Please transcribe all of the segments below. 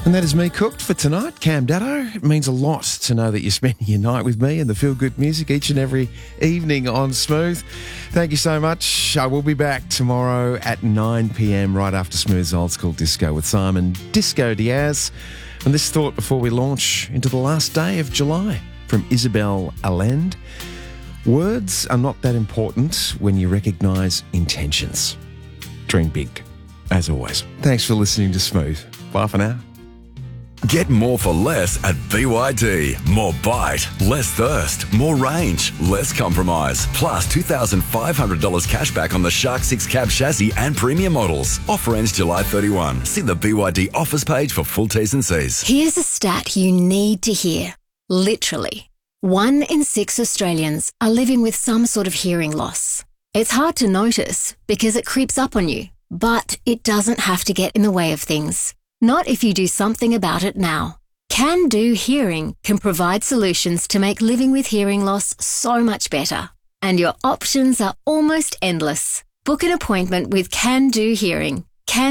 And that is me cooked for tonight, Cam Datto. It means a lot to know that you're spending your night with me and the feel-good music each and every evening on Smooth. Thank you so much. I will be back tomorrow at 9 p.m. right after Smooth's Old School Disco with Simon Disco Diaz. And this thought before we launch into the last day of July from Isabel Allende. Words are not that important when you recognise intentions. Dream big, as always. Thanks for listening to Smooth. Bye for now. Get more for less at BYD. More bite, less thirst, more range, less compromise. Plus $2,500 cash back on the Shark 6 cab chassis and premium models. Offer ends July 31. See the BYD offers page for full T's and C's. Here's a stat you need to hear. Literally, 1 in 6 Australians are living with some sort of hearing loss. It's hard to notice because it creeps up on you, but it doesn't have to get in the way of things. Not if you do something about it now. Can Do Hearing can provide solutions to make living with hearing loss so much better. And your options are almost endless. Book an appointment with Can Do Hearing.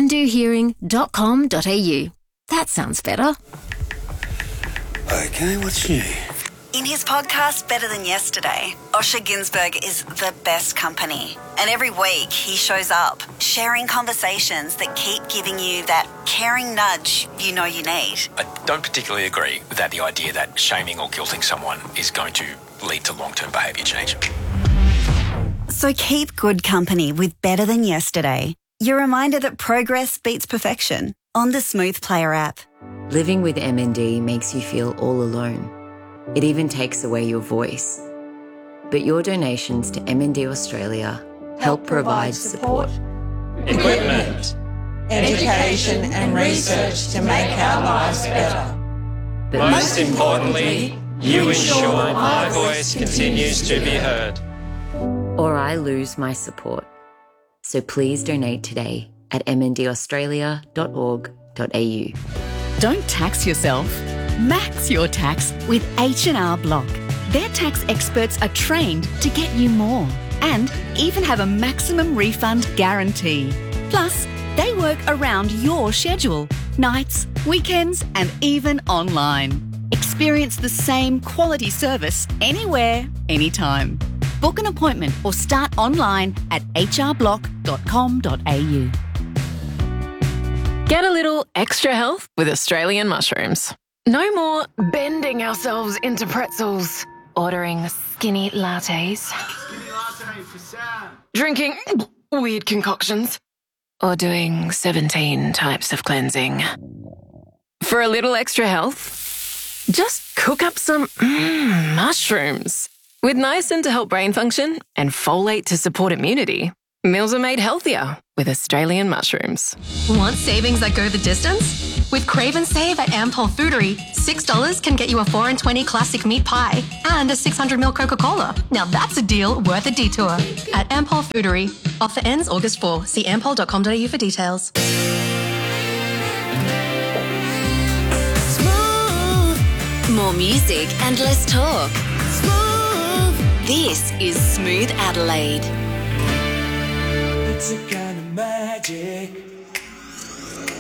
candohearing.com.au. That sounds better. Okay, what's new? In his podcast, Better Than Yesterday, Osher Günsberg is the best company. And every week he shows up, sharing conversations that keep giving you that caring nudge you know you need. I don't particularly agree with the idea that shaming or guilting someone is going to lead to long-term behaviour change. So keep good company with Better Than Yesterday. Your reminder that progress beats perfection on the Smooth Player app. Living with MND makes you feel all alone. It even takes away your voice. But your donations to MND Australia help provide support, equipment, education and research to make our lives better. But most importantly, you ensure my voice continues to be heard. Or I lose my support. So please donate today at mndaustralia.org.au. Don't tax yourself. Max your tax with H&R Block. Their tax experts are trained to get you more and even have a maximum refund guarantee. Plus, they work around your schedule, nights, weekends, and even online. Experience the same quality service anywhere, anytime. Book an appointment or start online at hrblock.com.au. Get a little extra health with Australian mushrooms. No more bending ourselves into pretzels, ordering skinny lattes, Skinny latte for Sam. drinking weird concoctions, or doing 17 types of cleansing. For a little extra health, just cook up some mushrooms. With niacin to help brain function and folate to support immunity, meals are made healthier with Australian mushrooms. Want savings that go the distance? With Crave and Save at Ampol Foodery, $6 can get you a 4 and 20 classic meat pie and a 600ml Coca-Cola. Now that's a deal worth a detour. At Ampol Foodery. Offer ends August 4. See ampol.com.au for details. Smooth. More music and less talk. Smooth. This is Smooth Adelaide. It's a kind of magic.